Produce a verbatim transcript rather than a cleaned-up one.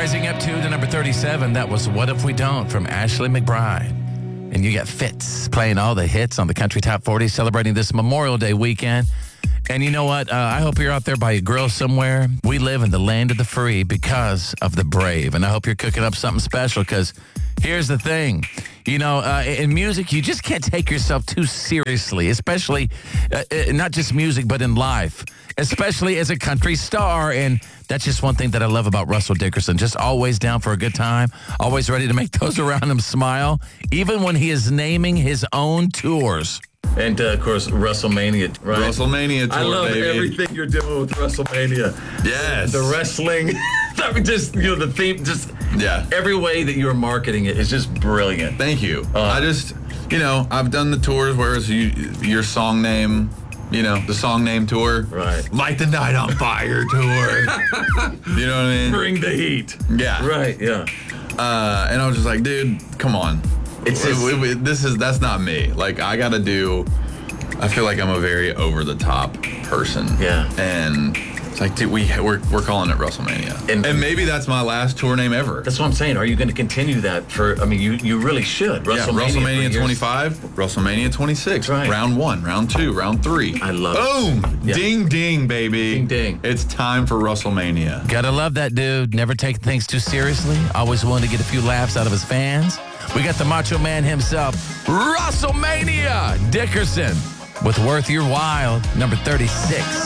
Rising up to the number thirty-seven, that was What If We Don't from Ashley McBride. And you got Fitz playing all the hits on the Country Top forty, celebrating this Memorial Day weekend. And you know what? Uh, I hope you're out there by a grill somewhere. We live in the land of the free because of the brave. And I hope you're cooking up something special because here's the thing. You know, uh, in music, you just can't take yourself too seriously, especially uh, not just music, but in life, especially as a country star. And that's just one thing that I love about Russell Dickerson. Just always down for a good time, always ready to make those around him smile, even when he is naming his own tours. And, uh, of course, WrestleMania, right? WrestleMania tour, I love baby. everything you're doing with WrestleMania. Yes. The wrestling, I mean, just, you know, the theme, just Yeah. every way that you're marketing it is just brilliant. Thank you. Uh, I just, you know, I've done the tours where it's you, your song name, you know, the song name tour. Right. Light the Night on Fire tour. You know what I mean? Bring the heat. Yeah. Right, yeah. Uh, and I was just like, dude, come on. It's Wait, just- wait, wait, this is, that's not me. Like, I got to do, I feel like I'm a very over the top person. Yeah. And it's like, dude, we, we're, we're calling it WrestleMania. And- And, maybe that's my last tour name ever. That's what I'm saying. Are you going to continue that for, I mean, you, you really should. Yeah, WrestleMania, for WrestleMania years. twenty-five, WrestleMania twenty-six, Right. round one, round two, round three. I love it. Boom! Yeah. Ding, ding, baby. Ding, ding. It's time for WrestleMania. Gotta love that dude. Never taking things too seriously. Always willing to get a few laughs out of his fans. We got the Macho Man himself, WrestleMania Dickerson, with Worth Your While, number thirty-six.